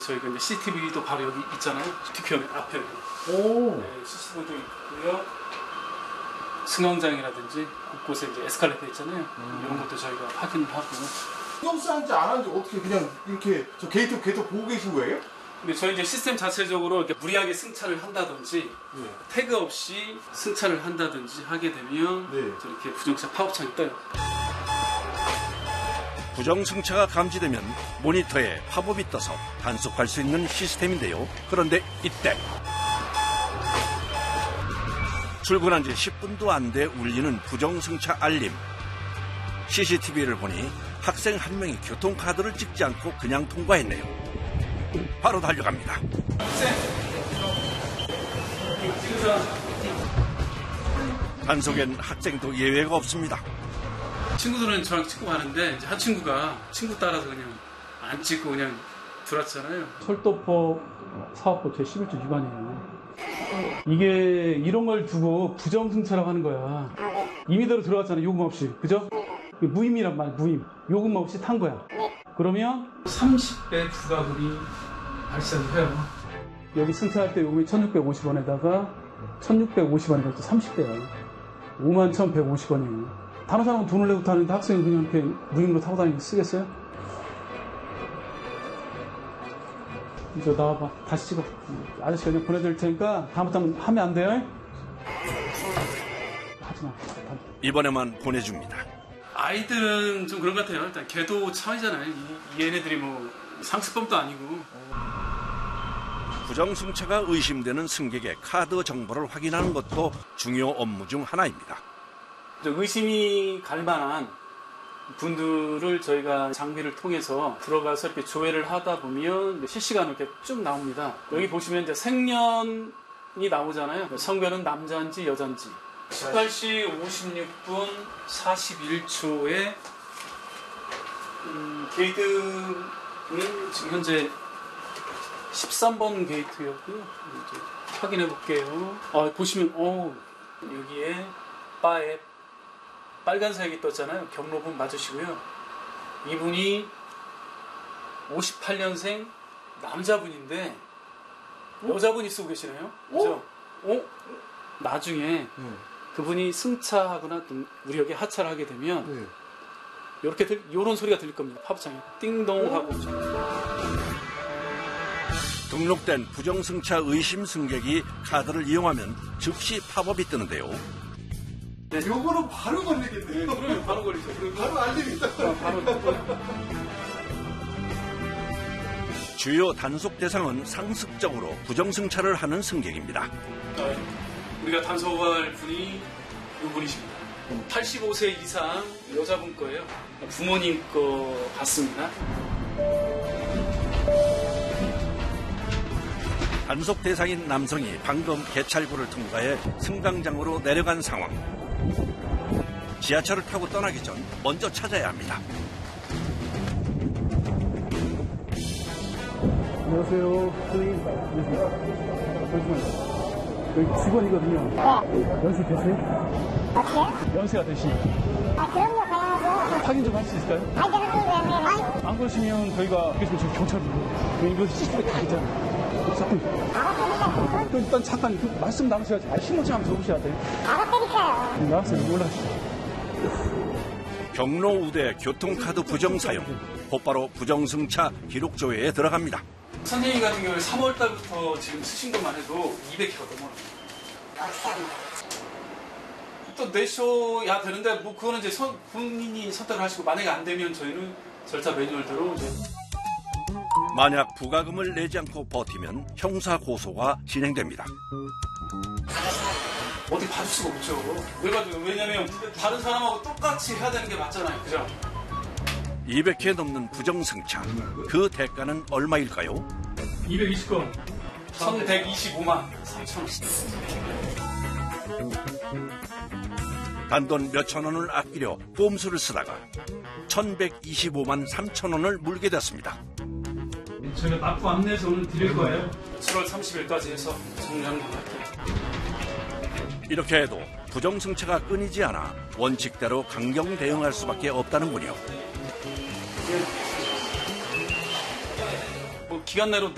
저희가 이제 CCTV도 바로 여기 있잖아요. 뒤편 앞에. 오. 네, CCTV도 있고요. 승강장이라든지 곳곳에 이제 에스컬레이터 있잖아요. 이런 것도 저희가 확인을 하고. 신경 쓰는지 안 하는지 어떻게 그냥 이렇게 저 게이트 계속 보고 계신 거예요? 근데 저희 이제 시스템 자체적으로 이렇게 무리하게 승차를 한다든지 네. 태그 없이 승차를 한다든지 하게 되면 네. 저렇게 부정차 팝업창이 떠요. 부정승차가 감지되면 모니터에 팝업이 떠서 단속할 수 있는 시스템인데요. 그런데 이때 출근한 지 10분도 안 돼 울리는 부정승차 알림. CCTV를 보니 학생 한 명이 교통카드를 찍지 않고 그냥 통과했네요. 바로 달려갑니다. 단속엔 학생도 예외가 없습니다. 친구들은 저랑 찍고 가는데 이제 한 친구가 친구 따라서 그냥 안 찍고 그냥 들어왔잖아요. 철도법 사업법 제11조 위반이에요. 이게 이런 걸 두고 부정승차라고 하는 거야. 임의대로 들어갔잖아요. 요금 없이. 그죠? 무임이란 말, 무임. 요금 없이 탄 거야. 그러면 30배 부가금이 발생을 해요. 여기 승차할 때 요금이 1,650원에다가 1,650원이니까 또 30배야. 51,150원이에요. 다른 사람은 돈을 내고 타는데 학생이 그냥 이렇게 무임으로 타고 다니면 쓰겠어요? 이제 나와봐. 다시 찍어. 아저씨가 그냥 보내드릴 테니까 다음부터는 하면 안 돼요? 하지 마. 이번에만 보내줍니다. 아이들은 좀 그런 것 같아요. 일단 걔도 차이잖아요. 얘네들이 뭐 상습범도 아니고. 부정승차가 의심되는 승객의 카드 정보를 확인하는 것도 중요 업무 중 하나입니다. 의심이 갈 만한 분들을 저희가 장비를 통해서 들어가서 이렇게 조회를 하다 보면 실시간으로 이렇게 쭉 나옵니다. 여기 보시면 이제 생년이 나오잖아요. 성별은 남자인지 여자인지. 18시 56분 41초에 게이트는 지금 현재 13번 게이트였고요. 이제 확인해 볼게요. 보시면 여기에 바에 빨간색이 떴잖아요. 경로분 맞으시고요. 이분이 58년생 남자분인데 여자분이 쓰고 계시네요. 그죠? 나중에 그분이 승차하거나 우리 여기 하차를 하게 되면 이렇게 이런 소리가 들릴 겁니다. 팝창이 띵동 하고. 등록된 부정승차 의심 승객이 카드를 이용하면 즉시 팝업이 뜨는데요. 네, 요거는 바로 걸리겠네요. 그러면 바로 걸리죠. 바로 알림이 있다. 바로 주요 단속 대상은 상습적으로 부정승차를 하는 승객입니다. 우리가 단속할 분이 이분이십니다. 85세 이상 여자분 거예요. 부모님 거 같습니다. 단속 대상인 남성이 방금 개찰구를 통과해 승강장으로 내려간 상황. 지하철을 타고 떠나기 전 먼저 찾아야 합니다. 안녕하세요. 선생님. 잠시만요. 여기 직원이거든요. 네. 연세 되세요? 어떻게요? 연세가 되시니까. 그런 거 봐야죠. 확인 좀 할 수 있을까요? 아니, 그런 거 안 그러시면 저희가 그래서 저희 경찰이고 이거 CCTV 다 있잖아요. 잠깐 일단 잠깐 말씀 나누셔야지. 신문지 한번 적으셔야 돼요. 알아드릴까요? 나왔어요. 올라가시죠. 경로 우대 교통카드 부정 사용, 곧바로 부정승차 기록 조회에 들어갑니다. 선생님 같은 경우에 3월 달부터 지금 쓰신 것만 해도 200km 넘어요. 또 내셔야 되는데 뭐 그거는 이제 본인이 선택을 하시고 만약에 안 되면 저희는 절차 매뉴얼대로 이제 만약 부가금을 내지 않고 버티면 형사 고소가 진행됩니다. 어디 봐줄 수가 없죠. 왜냐면 다른 사람하고 똑같이 해야 되는 게 맞잖아요. 그죠? 200회 넘는 부정승차, 그 대가는 얼마일까요? 220건 1125만 3천 원. 단돈 몇천 원을 아끼려 꼼수를 쓰다가 1125만 3천 원을 물게 됐습니다. 저희가 납부 안내서 오늘 드릴 거예요. 7월 30일까지 해서 정리하는 것 같아요. 이렇게 해도 부정승차가 끊이지 않아 원칙대로 강경 대응할 수밖에 없다는군요. 뭐 기간 내로